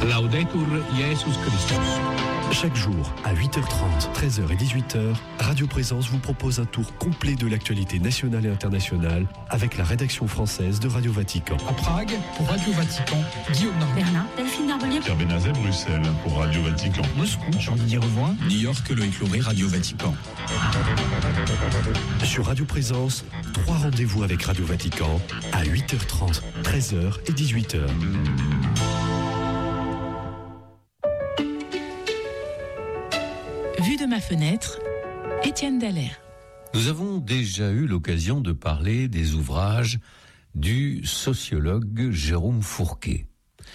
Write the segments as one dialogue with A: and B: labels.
A: Laudetur Jesus Christus.
B: Chaque jour, à 8h30, 13h et 18h, Radio Présence vous propose un tour complet de l'actualité nationale et internationale avec la rédaction française de Radio Vatican.
C: À Prague, pour Radio Vatican, Guillaume Narbonne.
D: Berlin, Delphine Narbonnier.
E: Pierre Benazet, Bruxelles, pour Radio Vatican.
C: Moscou, Jean-Didier Revoin.
F: New York, Loïc Lauré, Radio Vatican.
B: Sur Radio Présence, 3 rendez-vous avec Radio Vatican à 8h30, 13h et 18h.
G: Vue de ma fenêtre, Étienne Dallaire.
H: Nous avons déjà eu l'occasion de parler des ouvrages du sociologue Jérôme Fourquet.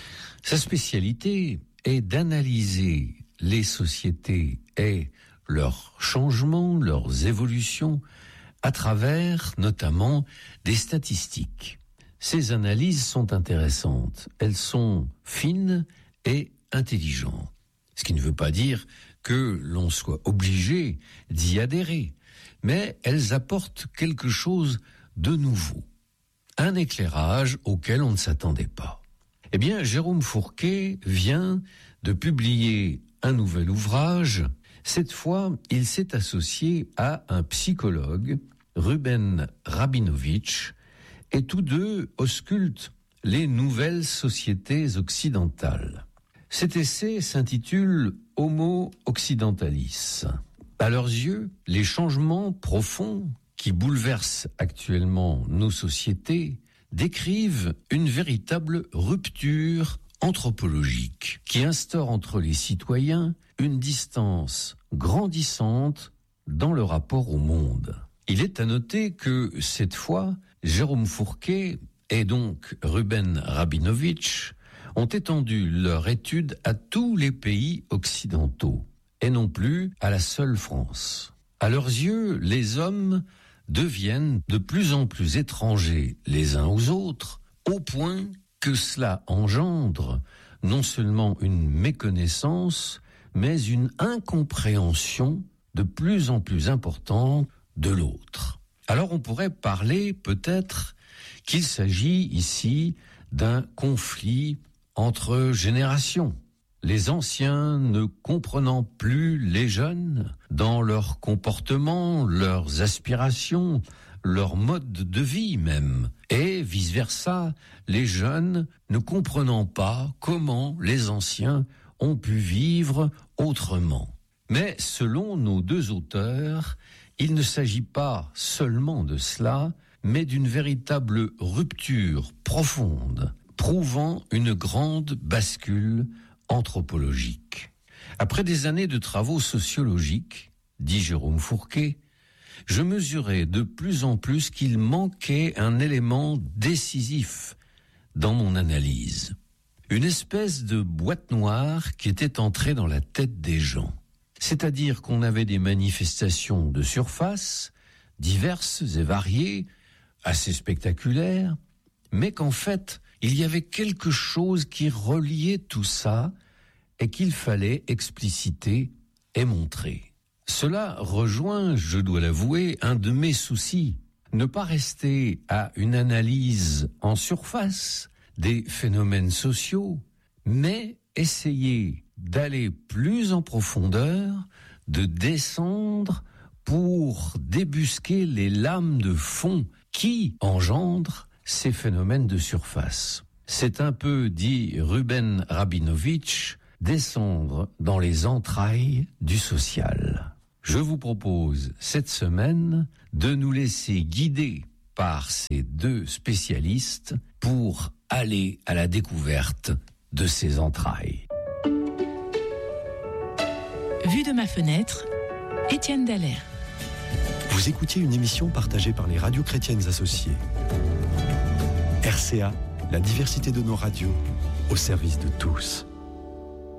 H: Sa spécialité est d'analyser les sociétés et leurs changements, leurs évolutions, à travers notamment des statistiques. Ces analyses sont intéressantes, elles sont fines et intelligentes. Ce qui ne veut pas dire que l'on soit obligé d'y adhérer, mais elles apportent quelque chose de nouveau, un éclairage auquel on ne s'attendait pas. Eh bien, Jérôme Fourquet vient de publier un nouvel ouvrage. Cette fois, il s'est associé à un psychologue, Ruben Rabinovitch, et tous deux auscultent les nouvelles sociétés occidentales. Cet essai s'intitule « Homo occidentalis ». À leurs yeux, les changements profonds qui bouleversent actuellement nos sociétés décrivent une véritable rupture anthropologique qui instaure entre les citoyens une distance grandissante dans le rapport au monde. Il est à noter que cette fois, Jérôme Fourquet et donc Ruben Rabinovitch ont étendu leur étude à tous les pays occidentaux et non plus à la seule France. À leurs yeux, les hommes deviennent de plus en plus étrangers les uns aux autres, au point que cela engendre non seulement une méconnaissance, mais une incompréhension de plus en plus importante de l'autre. Alors on pourrait parler peut-être qu'il s'agit ici d'un conflit entre générations, les anciens ne comprenant plus les jeunes dans leur comportement, leurs aspirations, leur mode de vie même, et vice-versa, les jeunes ne comprenant pas comment les anciens ont pu vivre autrement. Mais selon nos deux auteurs, il ne s'agit pas seulement de cela, mais d'une véritable rupture profonde, prouvant une grande bascule anthropologique. Après des années de travaux sociologiques, dit Jérôme Fourquet, je mesurais de plus en plus qu'il manquait un élément décisif dans mon analyse. Une espèce de boîte noire qui était entrée dans la tête des gens. C'est-à-dire qu'on avait des manifestations de surface, diverses et variées, assez spectaculaires, mais qu'en fait, il y avait quelque chose qui reliait tout ça et qu'il fallait expliciter et montrer. Cela rejoint, je dois l'avouer, un de mes soucis. Ne pas rester à une analyse en surface des phénomènes sociaux, mais essayer d'aller plus en profondeur, de descendre pour débusquer les lames de fond qui engendrent ces phénomènes de surface. C'est un peu, dit Ruben Rabinovitch, descendre dans les entrailles du social. Je vous propose cette semaine de nous laisser guider par ces deux spécialistes pour aller à la découverte de ces entrailles.
G: Vue de ma fenêtre, Étienne Dallaire.
B: Vous écoutiez une émission partagée par les radios chrétiennes associées. RCA, la diversité de nos radios, au service de tous.